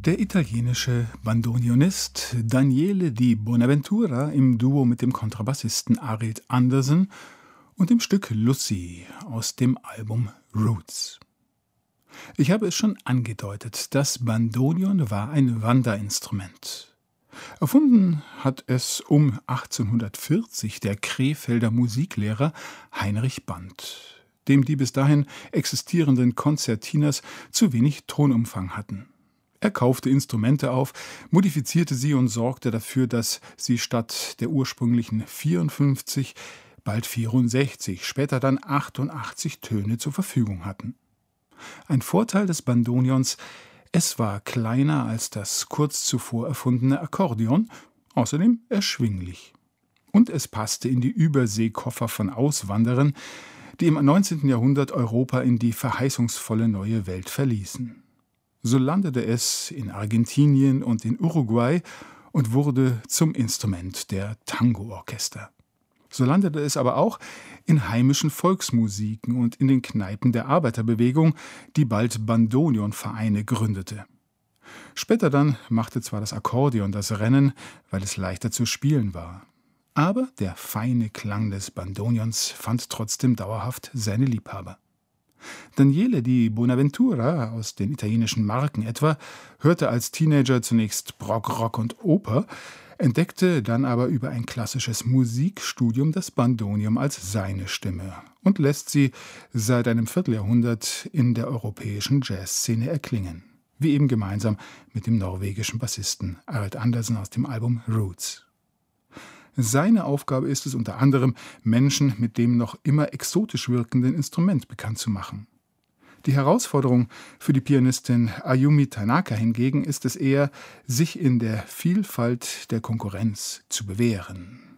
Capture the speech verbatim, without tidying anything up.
Der italienische Bandonionist Daniele Di Bonaventura im Duo mit dem Kontrabassisten Arild Andersen und dem Stück Lucy aus dem Album Roots. Ich habe es schon angedeutet, das Bandonion war ein Wanderinstrument. Erfunden hat es um achtzehnhundertvierzig der Krefelder Musiklehrer Heinrich Band, dem die bis dahin existierenden Konzertinas zu wenig Tonumfang hatten. Er kaufte Instrumente auf, modifizierte sie und sorgte dafür, dass sie statt der ursprünglichen vierundfünfzig bald vierundsechzig, später dann achtundachtzig Töne zur Verfügung hatten. Ein Vorteil des Bandonions: es war kleiner als das kurz zuvor erfundene Akkordeon, außerdem erschwinglich. Und es passte in die Überseekoffer von Auswanderern, die im neunzehnten Jahrhundert Europa in die verheißungsvolle neue Welt verließen. So landete es in Argentinien und in Uruguay und wurde zum Instrument der Tango-Orchester. So landete es aber auch in heimischen Volksmusiken und in den Kneipen der Arbeiterbewegung, die bald Bandonionvereine gründete. Später dann machte zwar das Akkordeon das Rennen, weil es leichter zu spielen war. Aber der feine Klang des Bandonions fand trotzdem dauerhaft seine Liebhaber. Daniele Di Bonaventura, aus den italienischen Marken etwa, hörte als Teenager zunächst Prog, Rock und Oper, entdeckte dann aber über ein klassisches Musikstudium das Bandonion als seine Stimme und lässt sie seit einem Vierteljahrhundert in der europäischen Jazzszene erklingen, wie eben gemeinsam mit dem norwegischen Bassisten Arild Andersen aus dem Album Roots. Seine Aufgabe ist es unter anderem, Menschen mit dem noch immer exotisch wirkenden Instrument bekannt zu machen. Die Herausforderung für die Pianistin Ayumi Tanaka hingegen ist es eher, sich in der Vielfalt der Konkurrenz zu bewähren.